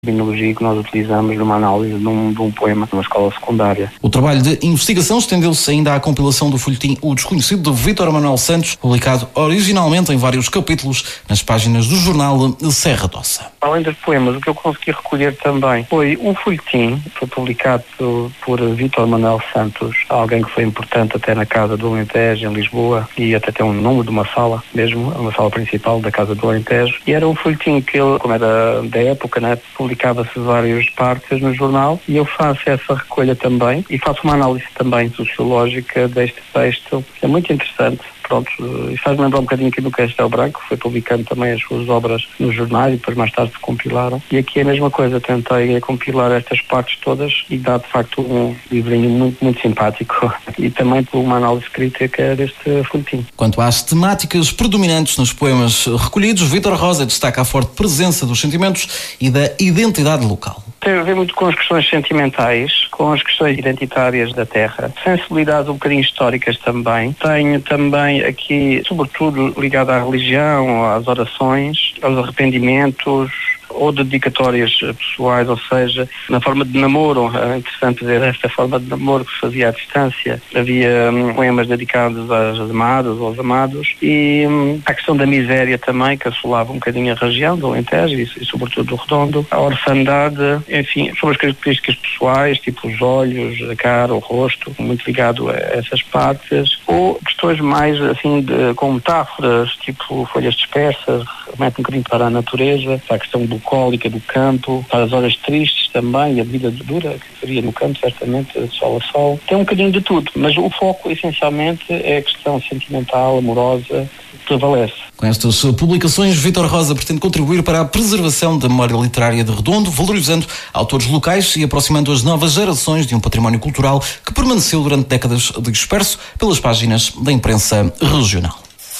terminologia que nós utilizamos numa análise de um poema numa escola secundária. O trabalho de investigação estendeu-se ainda à compilação do folhetim O Desconhecido, de Vítor Manuel Santos, publicado originalmente em vários capítulos nas páginas do jornal Serra d'Ossa. Além dos poemas, o que eu consegui recolher também foi um folhetim, foi publicado por Vítor Manuel Santos, alguém que foi importante até na Casa do Alentejo, em Lisboa, e até tem um número de uma sala mesmo, uma sala principal da Casa do Alentejo. E era um folhetim que ele, como era da época, né, publicava-se várias partes no jornal, e eu faço essa recolha também, e faço uma análise também sociológica deste texto, que é muito interessante. Pronto, e faz-me lembrar um bocadinho aqui do Castelo Branco, foi publicando também as suas obras no jornal e depois mais tarde se compilaram. E aqui é a mesma coisa, tentei compilar estas partes todas e dá de facto um livrinho muito, muito simpático e também por uma análise crítica deste folhetim. Quanto às temáticas predominantes nos poemas recolhidos, Vítor Rosa destaca a forte presença dos sentimentos e da identidade local. Tem a ver muito com as questões sentimentais, com as questões identitárias da terra, sensibilidades um bocadinho históricas também. Tenho também aqui, sobretudo ligado à religião, às orações, aos arrependimentos ou dedicatórias pessoais, ou seja, na forma de namoro. É interessante ver esta forma de namoro que se fazia à distância. Havia poemas dedicados às amadas ou aos amados e a questão da miséria também, que assolava um bocadinho a região do Alentejo e sobretudo do Redondo. A orfandade, enfim, sobre as características pessoais, tipo os olhos, a cara, o rosto, muito ligado a essas partes, ou questões mais assim com metáforas, tipo folhas dispersas, remete um bocadinho para a natureza, para a questão bucólica do campo, para as horas tristes também, a vida dura que seria no campo, certamente, de sol a sol. Tem um bocadinho de tudo, mas o foco essencialmente é a questão sentimental, amorosa, que prevalece. Com estas publicações, Vítor Rosa pretende contribuir para a preservação da memória literária de Redondo, valorizando autores locais e aproximando as novas gerações de um património cultural que permaneceu durante décadas disperso pelas páginas da imprensa regional.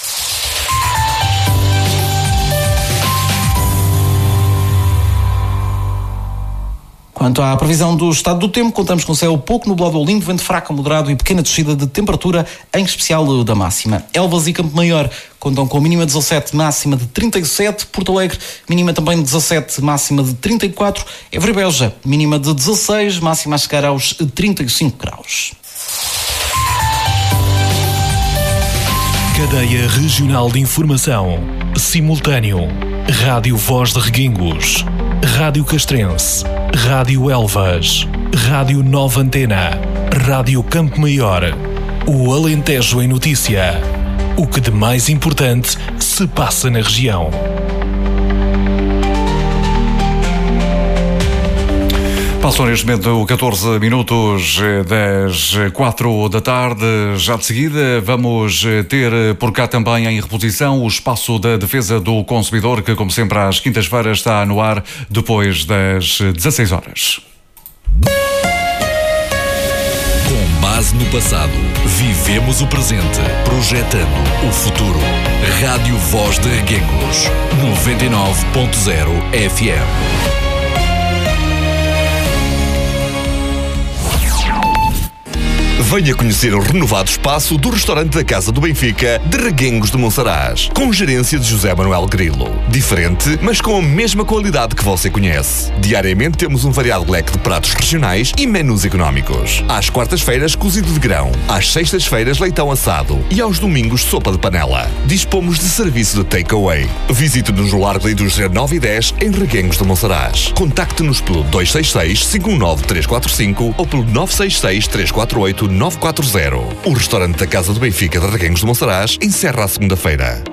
Quanto à previsão do estado do tempo, contamos com céu pouco nublado ou limpo, vento fraco, moderado e pequena descida de temperatura, em especial da máxima. Elvas e Campo Maior contam com mínima 17, máxima de 37. Porto Alegre, mínima também de 17, máxima de 34. Évora e Beja, mínima de 16, máxima a chegar aos 35 graus. Cadeia Regional de Informação. Simultâneo. Rádio Voz de Reguengos. Rádio Castrense. Rádio Elvas. Rádio Nova Antena. Rádio Campo Maior. O Alentejo em Notícia. O que de mais importante se passa na região. Passam neste momento 14 minutos das 4 da tarde. Já de seguida vamos ter por cá também em reposição o Espaço da Defesa do Consumidor, que como sempre às quintas-feiras está no ar depois das 16 horas. Com base no passado, vivemos o presente, projetando o futuro. Rádio Voz de Reguengos, 99.0 FM. Venha conhecer o renovado espaço do restaurante da Casa do Benfica de Reguengos de Monsaraz, com gerência de José Manuel Grilo. Diferente, mas com a mesma qualidade que você conhece. Diariamente temos um variado leque de pratos regionais e menus económicos. Às quartas-feiras, cozido de grão. Às sextas-feiras, leitão assado. E aos domingos, sopa de panela. Dispomos de serviço de takeaway. Visite-nos no Largo da Indústria 9 e 10, em Reguengos de Monsaraz. Contacte-nos pelo 266-519-345 ou pelo 966-348-940. O restaurante da Casa do Benfica de Reguengos de Monsaraz encerra a segunda-feira.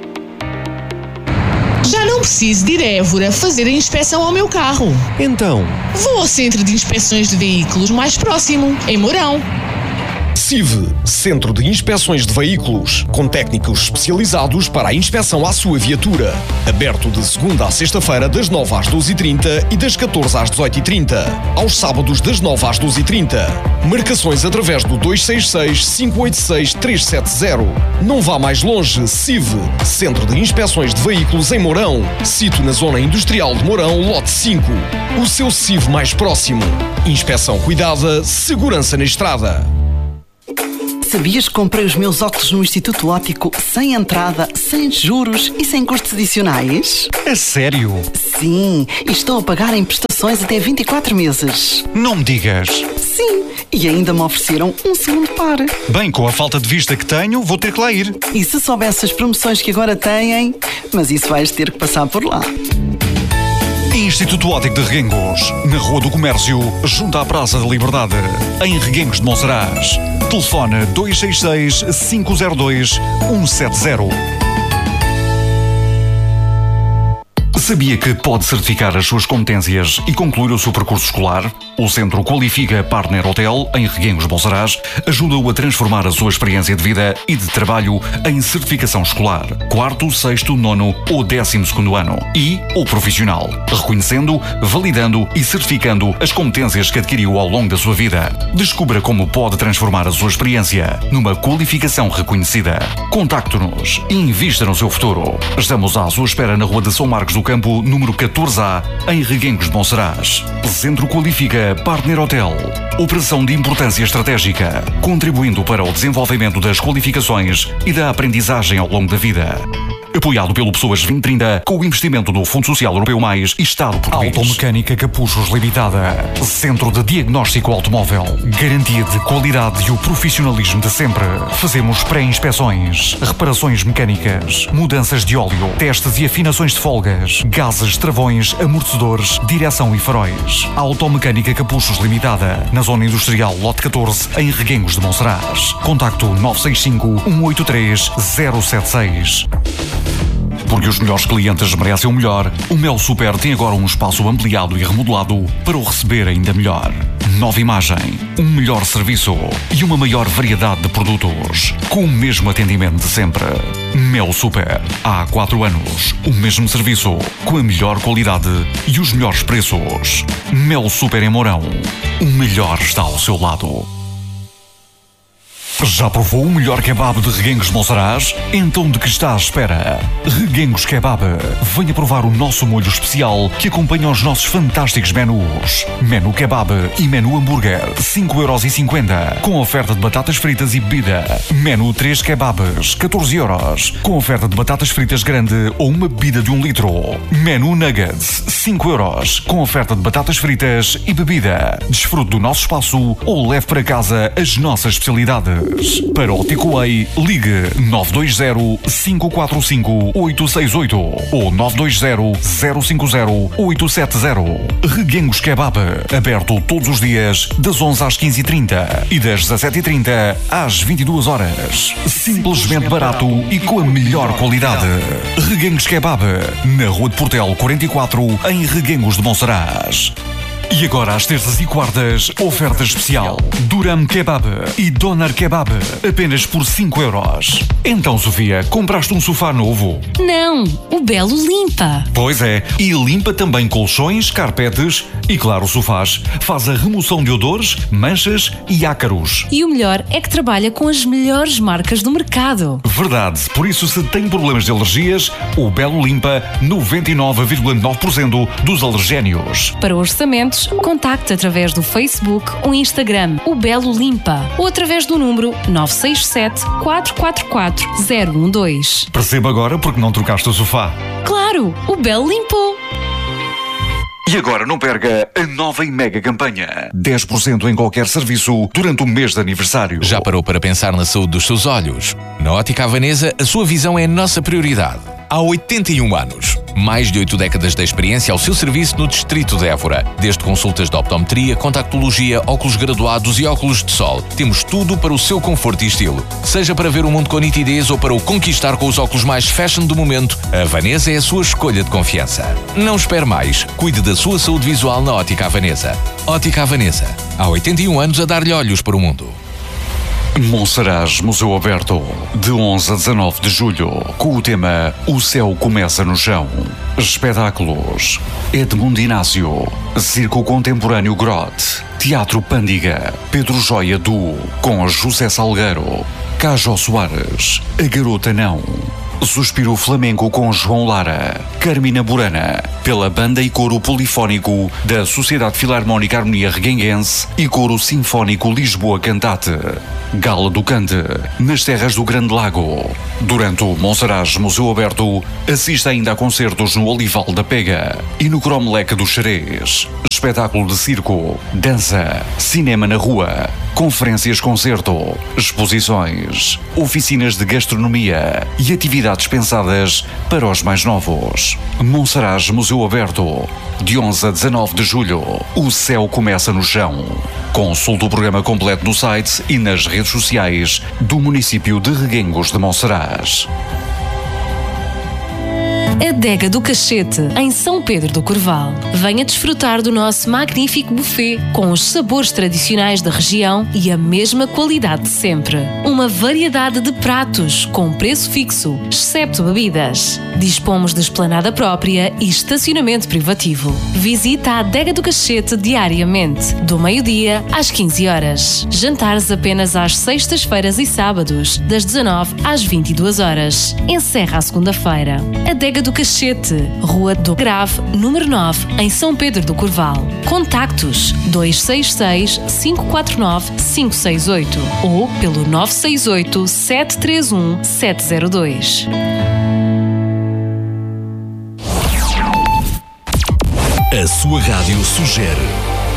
Já não preciso de ir a Évora fazer a inspeção ao meu carro. Então? Vou ao Centro de Inspeções de Veículos mais próximo, em Mourão. CIV, Centro de Inspeções de Veículos, com técnicos especializados para a inspeção à sua viatura. Aberto de segunda à sexta-feira das 9 às 12h30 e das 14 às 18h30. Aos sábados das 9 às 12h30. Marcações através do 266-586-370. Não vá mais longe, CIV, Centro de Inspeções de Veículos em Mourão. Sito na Zona Industrial de Mourão, lote 5. O seu CIV mais próximo. Inspeção cuidada, segurança na estrada. Sabias que comprei os meus óculos no Instituto Óptico sem entrada, sem juros e sem custos adicionais? A sério? Sim, e estou a pagar em prestações até 24 meses. Não me digas. Sim, e ainda me ofereceram um segundo par. Bem, com a falta de vista que tenho, vou ter que lá ir. E se soubesse as promoções que agora têm, mas isso vais ter que passar por lá. Instituto Óptico de Reguengos, na Rua do Comércio, junto à Praça da Liberdade, em Reguengos de Monsaraz. Telefone 266-502-170. Sabia que pode certificar as suas competências e concluir o seu percurso escolar? O Centro Qualifica Partner Hotel, em Reguengos de Monsaraz, ajuda-o a transformar a sua experiência de vida e de trabalho em certificação escolar, 4º, 6º, 9º ou 12º ano e ou profissional, reconhecendo, validando e certificando as competências que adquiriu ao longo da sua vida. Descubra como pode transformar a sua experiência numa qualificação reconhecida. Contacte-nos e invista no seu futuro. Estamos à sua espera na Rua de São Marcos do Campo, número 14A, em Reguengos de Monsaraz. Centro Qualifica Partner Hotel. Operação de importância estratégica, contribuindo para o desenvolvimento das qualificações e da aprendizagem ao longo da vida. Apoiado pelo Pessoas 2030, com o investimento do Fundo Social Europeu Mais e Estado Português. Automecânica Capuchos Limitada. Centro de Diagnóstico Automóvel. Garantia de qualidade e o profissionalismo de sempre. Fazemos pré-inspeções, reparações mecânicas, mudanças de óleo, testes e afinações de folgas, gases, travões, amortecedores, direção e faróis. Automecânica Capuchos Limitada. Na Zona Industrial Lote 14, em Reguengos de Monsaraz. Contacto 965-183-076. Porque os melhores clientes merecem o melhor, o Mel Super tem agora um espaço ampliado e remodelado para o receber ainda melhor. Nova imagem, um melhor serviço e uma maior variedade de produtos, com o mesmo atendimento de sempre. Mel Super. Há 4 anos, o mesmo serviço, com a melhor qualidade e os melhores preços. Mel Super em Mourão. O melhor está ao seu lado. Já provou o melhor kebab de Reguengos de Monsaraz? Então de que está à espera? Reguengos Kebab. Venha provar o nosso molho especial que acompanha os nossos fantásticos menus. Menu Kebab e Menu Hambúrguer, 5,50€, com oferta de batatas fritas e bebida. Menu 3 Kebabs, 14€, com oferta de batatas fritas grande ou uma bebida de 1 litro. Menu Nuggets, 5€, com oferta de batatas fritas e bebida. Desfrute do nosso espaço ou leve para casa as nossas especialidades. Para o takeaway, ligue 920-545-868 ou 920-050-870. Reguengos Kebab, aberto todos os dias das 11 às 15h30 e das 17h30 às 22h. Simplesmente barato e com a melhor qualidade. Reguengos Kebab, na Rua de Portel 44, em Reguengos de Monsaraz. E agora, às terças e quartas, oferta especial. Duram Kebab e Doner Kebab, apenas por 5€. Então, Sofia, compraste um sofá novo? Não, o Belo limpa. Pois é, e limpa também colchões, carpetes e, claro, sofás. Faz a remoção de odores, manchas e ácaros. E o melhor é que trabalha com as melhores marcas do mercado. Verdade, por isso se tem problemas de alergias, o Belo limpa 99,9% dos alergénios. Para orçamentos, contacte através do Facebook ou Instagram o Belo Limpa ou através do número 967-444-012. Perceba agora porque não trocaste o sofá. Claro, o Belo limpou. E agora não perca a nova e mega campanha. 10% em qualquer serviço durante o mês de aniversário. Já parou para pensar na saúde dos seus olhos? Na Ótica Havanesa, a sua visão é a nossa prioridade. Há 81 anos. Mais de 8 décadas de experiência ao seu serviço no distrito de Évora. Desde consultas de optometria, contactologia, óculos graduados e óculos de sol. Temos tudo para o seu conforto e estilo. Seja para ver o mundo com nitidez ou para o conquistar com os óculos mais fashion do momento, a Havanesa é a sua escolha de confiança. Não espere mais. Cuide da sua saúde visual na Ótica Havanesa. Ótica Havanesa. Há 81 anos a dar-lhe olhos para o mundo. Monsaraz Museu Aberto, de 11 a 19 de julho, com o tema O Céu Começa no Chão. Espetáculos: Edmundo Inácio, Circo Contemporâneo Grotte, Teatro Pândiga, Pedro Joia Duo, com José Salgueiro, Cajó Soares, A Garota Não, Suspiro Flamenco com João Lara, Carmina Burana, pela banda e coro polifónico da Sociedade Filarmónica Harmonia Reguenguense e coro sinfónico Lisboa Cantate. Gala do Cante, nas terras do Grande Lago. Durante o Monsaraz Museu Aberto, assista ainda a concertos no Olival da Pega e no Cromlech do Xerez. Espetáculo de circo, dança, cinema na rua, conferências-concerto, exposições, oficinas de gastronomia e atividades pensadas para os mais novos. Monsaraz Museu Aberto, de 11 a 19 de julho. O céu começa no chão. Consulte o programa completo no site e nas redes sociais do município de Reguengos de Monsaraz. Adega do Cachete, em São Pedro do Corval. Venha desfrutar do nosso magnífico buffet, com os sabores tradicionais da região e a mesma qualidade de sempre. Uma variedade de pratos, com preço fixo, excepto bebidas. Dispomos de esplanada própria e estacionamento privativo. Visita a Adega do Cachete diariamente, do meio-dia às 15 horas. Jantares apenas às sextas-feiras e sábados, das 19 às 22 horas. Encerra a segunda-feira. Adega do Cachete, Rua do Grave, número 9, em São Pedro do Corval. Contactos 266-549-568 ou pelo 968-731-702. A sua rádio sugere.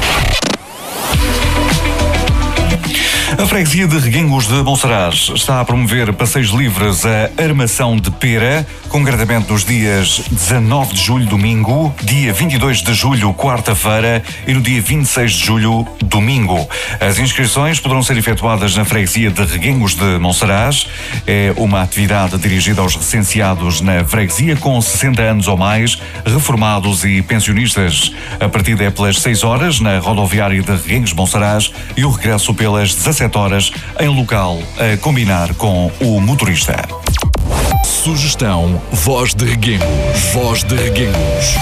A freguesia de Reguengos de Monsaraz está a promover passeios livres a Armação de Pera, concretamente nos dias 19 de julho, domingo, dia 22 de julho, quarta-feira, e no dia 26 de julho, domingo. As inscrições poderão ser efetuadas na freguesia de Reguengos de Monsaraz. É uma atividade dirigida aos recenseados na freguesia com 60 anos ou mais, reformados e pensionistas. A partida é pelas 6 horas na rodoviária de Reguengos de Monsaraz e o regresso pelas 17 horas em local a combinar com o motorista. Sugestão Voz de Reguengos. Voz de Reguengos.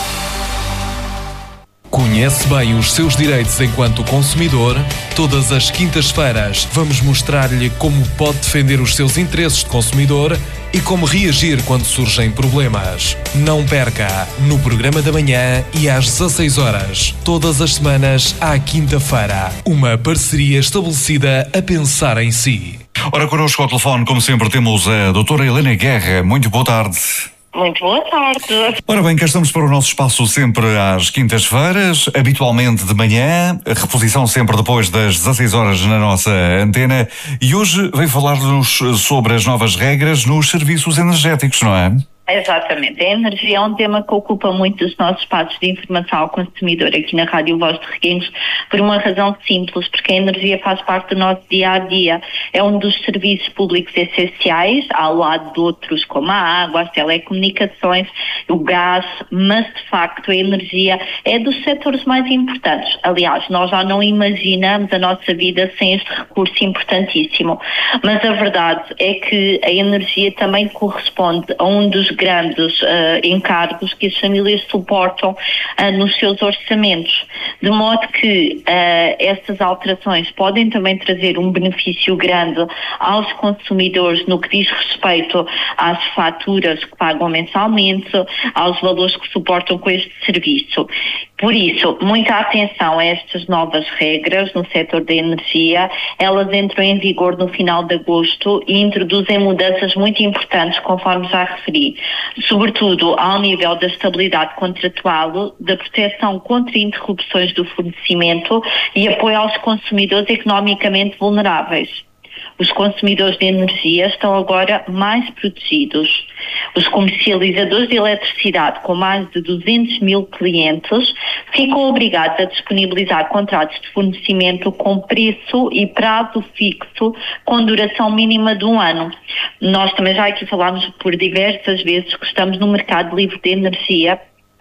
Conhece bem os seus direitos enquanto consumidor? Todas as quintas-feiras vamos mostrar-lhe como pode defender os seus interesses de consumidor e como reagir quando surgem problemas. Não perca, no programa da manhã e às 16 horas, todas as semanas à quinta-feira. Uma parceria estabelecida a pensar em si. Ora, connosco ao telefone, como sempre, temos a doutora Helena Guerra. Muito boa tarde. Muito boa tarde. Ora bem, cá estamos para o nosso espaço sempre às quintas-feiras, habitualmente de manhã, a reposição sempre depois das 16 horas na nossa antena, e hoje veio falar-nos sobre as novas regras nos serviços energéticos, não é? Exatamente. A energia é um tema que ocupa muito dos nossos espaços de informação ao consumidor aqui na Rádio Voz de Reguengos, por uma razão simples, porque a energia faz parte do nosso dia-a-dia. É um dos serviços públicos essenciais, ao lado de outros como a água, as telecomunicações, o gás, mas de facto a energia é dos setores mais importantes. Aliás, nós já não imaginamos a nossa vida sem este recurso importantíssimo. Mas a verdade é que a energia também corresponde a um dos grandes encargos que as famílias suportam nos seus orçamentos, de modo que essas alterações podem também trazer um benefício grande aos consumidores no que diz respeito às faturas que pagam mensalmente, aos valores que suportam com este serviço. Por isso, muita atenção a estas novas regras no setor da energia. Elas entram em vigor no final de agosto e introduzem mudanças muito importantes, conforme já referi, sobretudo ao nível da estabilidade contratual, da proteção contra interrupções do fornecimento e apoio aos consumidores economicamente vulneráveis. Os consumidores de energia estão agora mais protegidos. Os comercializadores de eletricidade com mais de 200 mil clientes ficam obrigados a disponibilizar contratos de fornecimento com preço e prazo fixo com duração mínima de 1 ano. Nós também já aqui falámos por diversas vezes que estamos no mercado livre de energia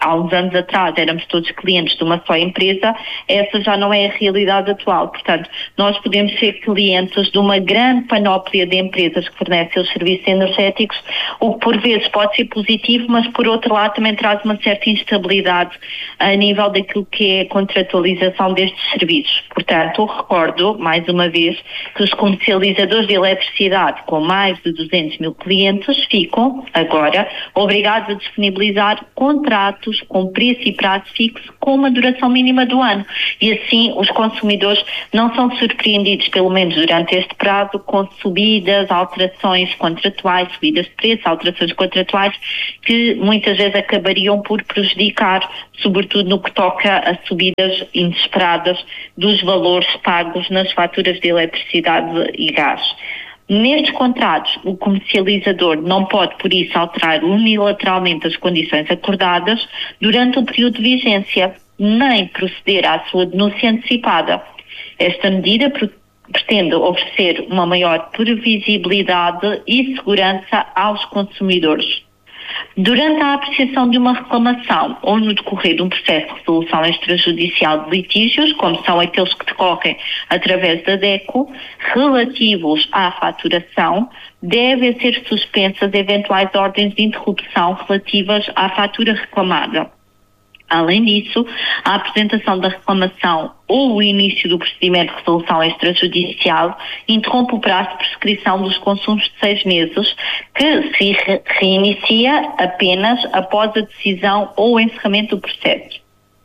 há uns anos atrás éramos todos clientes de uma só empresa, essa já não é a realidade atual. Portanto, nós podemos ser clientes de uma grande panóplia de empresas que fornecem os serviços energéticos, o que por vezes pode ser positivo, mas por outro lado também traz uma certa instabilidade a nível daquilo que é a contratualização destes serviços. Portanto, recordo, mais uma vez, que os comercializadores de eletricidade com mais de 200 mil clientes ficam, agora, obrigados a disponibilizar contratos com preço e prazo fixo com uma duração mínima do ano. E assim os consumidores não são surpreendidos, pelo menos durante este prazo, com subidas, alterações contratuais, subidas de preço, alterações contratuais, que muitas vezes acabariam por prejudicar, sobretudo no que toca a subidas inesperadas dos valores pagos nas faturas de eletricidade e gás. Nestes contratos, o comercializador não pode, por isso, alterar unilateralmente as condições acordadas durante o período de vigência, nem proceder à sua denúncia antecipada. Esta medida pretende oferecer uma maior previsibilidade e segurança aos consumidores. Durante a apreciação de uma reclamação ou no decorrer de um processo de resolução extrajudicial de litígios, como são aqueles que decorrem através da DECO, relativos à faturação, devem ser suspensas eventuais ordens de interrupção relativas à fatura reclamada. Além disso, a apresentação da reclamação ou o início do procedimento de resolução extrajudicial interrompe o prazo de prescrição dos consumos de 6 meses, que se reinicia apenas após a decisão ou o encerramento do processo.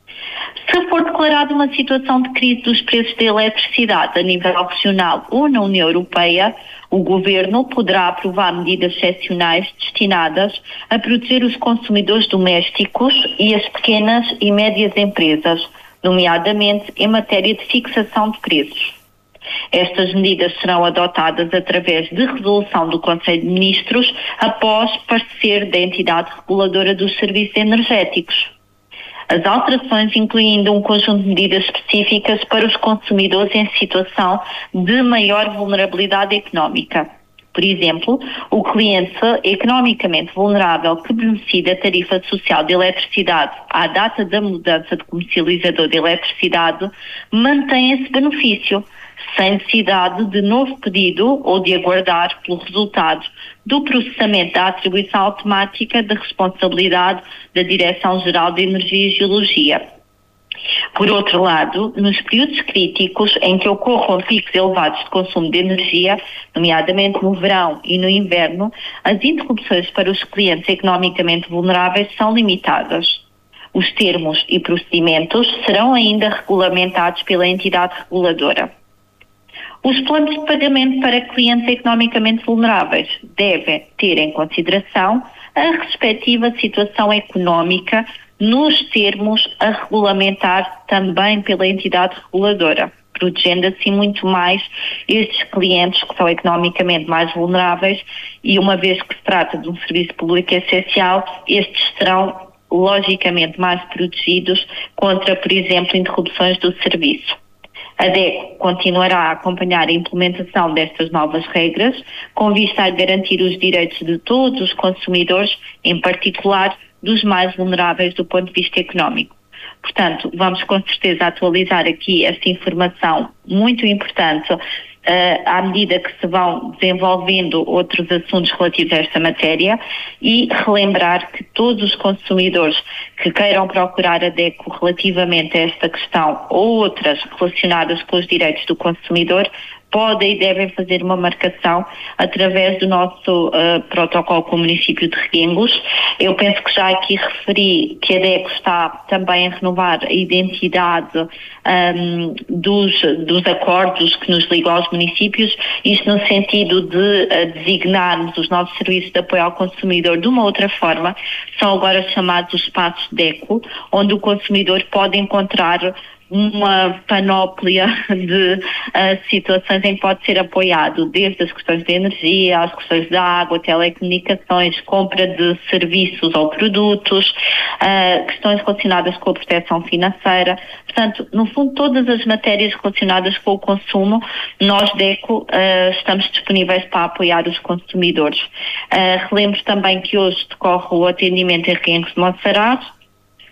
Se for declarada uma situação de crise dos preços da eletricidade a nível nacional ou na União Europeia, o Governo poderá aprovar medidas excepcionais destinadas a proteger os consumidores domésticos e as pequenas e médias empresas, nomeadamente em matéria de fixação de preços. Estas medidas serão adotadas através de resolução do Conselho de Ministros após parecer da entidade reguladora dos serviços energéticos. As alterações incluem ainda um conjunto de medidas específicas para os consumidores em situação de maior vulnerabilidade económica. Por exemplo, o cliente economicamente vulnerável que beneficia da tarifa social de eletricidade à data da mudança de comercializador de eletricidade mantém esse benefício, sem necessidade de novo pedido ou de aguardar pelo resultado do processamento da atribuição automática da responsabilidade da Direção-Geral de Energia e Geologia. Por outro lado, nos períodos críticos em que ocorram picos elevados de consumo de energia, nomeadamente no verão e no inverno, as interrupções para os clientes economicamente vulneráveis são limitadas. Os termos e procedimentos serão ainda regulamentados pela entidade reguladora. Os planos de pagamento para clientes economicamente vulneráveis devem ter em consideração a respectiva situação económica nos termos a regulamentar também pela entidade reguladora, protegendo assim muito mais estes clientes que são economicamente mais vulneráveis e, uma vez que se trata de um serviço público essencial, estes serão logicamente mais protegidos contra, por exemplo, interrupções do serviço. A DECO continuará a acompanhar a implementação destas novas regras, com vista a garantir os direitos de todos os consumidores, em particular dos mais vulneráveis do ponto de vista económico. Portanto, vamos com certeza atualizar aqui esta informação muito importante à medida que se vão desenvolvendo outros assuntos relativos a esta matéria e relembrar que todos os consumidores que queiram procurar a DECO relativamente a esta questão ou outras relacionadas com os direitos do consumidor podem e devem fazer uma marcação através do nosso protocolo com o município de Reguengos. Eu penso que já aqui referi que a DECO está também a renovar a identidade dos acordos que nos ligam aos municípios, isto no sentido de designarmos os nossos serviços de apoio ao consumidor de uma outra forma. São agora chamados os espaços DECO, onde o consumidor pode encontrar uma panóplia de situações em que pode ser apoiado, desde as questões de energia, as questões da água, telecomunicações, compra de serviços ou produtos, questões relacionadas com a proteção financeira. Portanto, no fundo, todas as matérias relacionadas com o consumo, nós, DECO, estamos disponíveis para apoiar os consumidores. Relembro também que hoje decorre o atendimento em Reguengos de Monsaraz,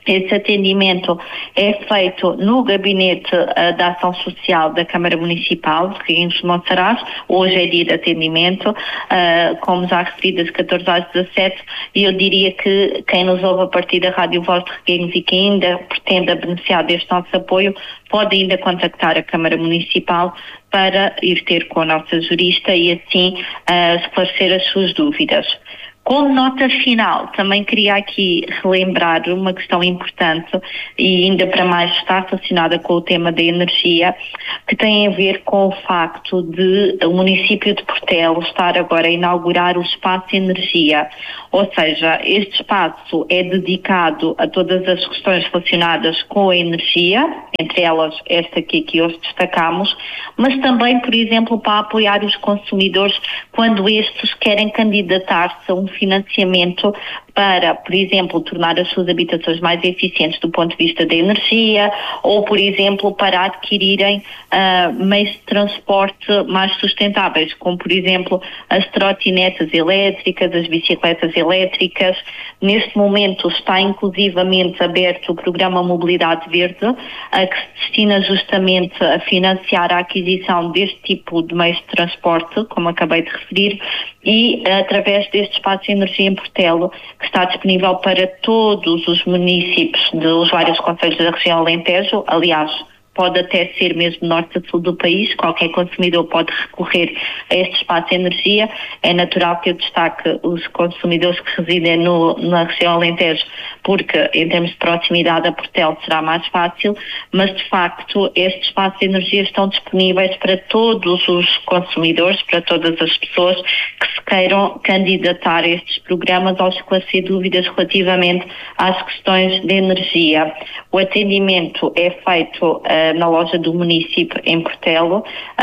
Esse atendimento é feito no Gabinete da Ação Social da Câmara Municipal de Reguengos de Monsaraz. Hoje é dia de atendimento, como já referi, das 14 às 17, e eu diria que quem nos ouve a partir da Rádio Voz de Reguengos e que ainda pretenda beneficiar deste nosso apoio, pode ainda contactar a Câmara Municipal para ir ter com a nossa jurista e assim esclarecer as suas dúvidas. Como nota final, também queria aqui relembrar uma questão importante e ainda para mais está relacionada com o tema da energia, que tem a ver com o facto de o município de Portelo estar agora a inaugurar o Espaço Energia. Ou seja, este espaço é dedicado a todas as questões relacionadas com a energia, entre elas esta que aqui hoje destacamos, mas também, por exemplo, para apoiar os consumidores quando estes querem candidatar-se a um financiamento para, por exemplo, tornar as suas habitações mais eficientes do ponto de vista da energia, ou, por exemplo, para adquirirem meios de transporte mais sustentáveis, como, por exemplo, as trotinetas elétricas, as bicicletas elétricas. Neste momento está inclusivamente aberto o programa Mobilidade Verde, que se destina justamente a financiar a aquisição deste tipo de meios de transporte, como acabei de referir, e através deste espaço de energia em Portelo, que está disponível para todos os municípios dos vários concelhos da região Alentejo. Aliás, pode até ser mesmo norte a sul do país, qualquer consumidor pode recorrer a este espaço de energia. É natural que eu destaque os consumidores que residem na região Alentejo, porque em termos de proximidade a Portelo será mais fácil, mas de facto estes espaços de energia estão disponíveis para todos os consumidores, para todas as pessoas que se queiram candidatar a estes programas ao esclarecer dúvidas relativamente às questões de energia. O atendimento é feito na loja do município em Portelo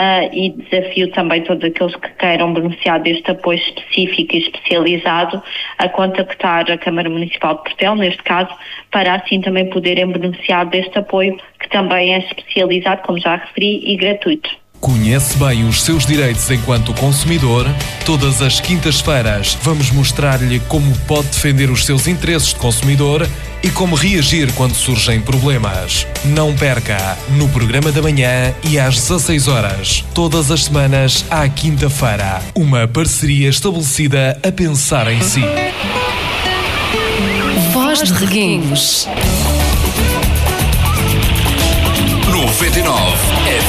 e desafio também todos aqueles que queiram beneficiar deste apoio específico e especializado a contactar a Câmara Municipal de Portelo, neste caso, para assim também poderem beneficiar deste apoio que também é especializado, como já referi, e gratuito. Conhece bem os seus direitos enquanto consumidor? Todas as quintas-feiras vamos mostrar-lhe como pode defender os seus interesses de consumidor e como reagir quando surgem problemas. Não perca, no programa da manhã e às 16 horas, todas as semanas à quinta-feira. Uma parceria estabelecida a pensar em si. Voz de Reguengos 99